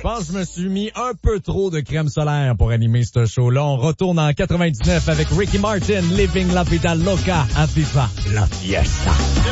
pense que je me suis mis un peu trop de crème solaire pour animer ce show-là. On retourne en 99 avec Ricky Martin, Living La Vida Loca, à Viva La Fiesta.